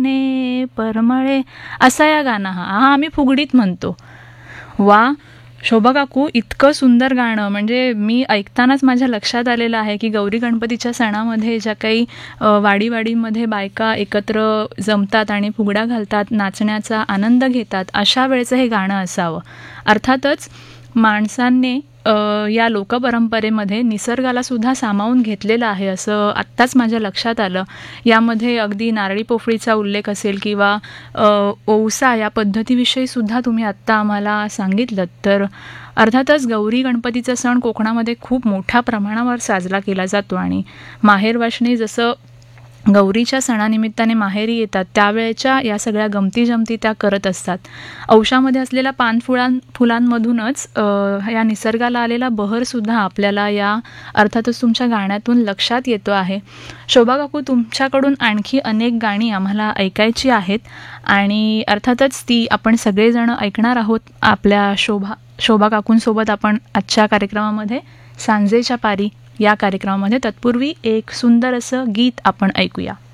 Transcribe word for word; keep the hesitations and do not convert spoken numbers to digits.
पाने परमळे, असा या गाणं. हा हा आम्ही फुगडीत म्हणतो. वा शोभा काकू, इतकं सुंदर गाणं. म्हणजे मी ऐकतानाच माझ्या लक्षात आलेलं आहे की गौरी गणपतीच्या सणामध्ये ज्या काही वाडीवाडीमध्ये बायका एकत्र जमतात आणि फुगड्या घालतात, नाचण्याचा आनंद घेतात, अशा वेळेचं हे गाणं असावं. अर्थातच माणसांनी या लोकपरंपरेमध्ये निसर्गाला सुद्धा सामावून घेतलेलं आहे असं आत्ताच माझ्या लक्षात आलं. यामध्ये अगदी नारळी पोफळीचा उल्लेख असेल किंवा ओवसा या पद्धतीविषयी सुद्धा तुम्ही आत्ता आम्हाला सांगितलं. तर अर्थातच गौरी गणपतीचा सण कोकणामध्ये खूप मोठ्या प्रमाणावर साजरा केला जातो आणि माहेरवाशिणी जसं गौरीच्या सणानिमित्ताने माहेरी येतात त्यावेळेच्या या सगळ्या गमती जमती त्या करत असतात. औषामध्ये असलेल्या पानफुलां फुलांमधूनच या निसर्गाला आलेला बहरसुद्धा आपल्याला या अर्थातच तुमच्या गाण्यातून लक्षात येतो आहे. शोभा काकू, तुमच्याकडून आणखी अनेक गाणी आम्हाला ऐकायची आहेत आणि अर्थातच ती आपण सगळेजण ऐकणार आहोत आपल्या शोभा शोभा काकूंसोबत आपण आजच्या कार्यक्रमामध्ये सांजेच्या पारी या कार्यक्रमामध्ये. तत्पूर्वी एक सुंदर असं गीत आपण ऐकूया.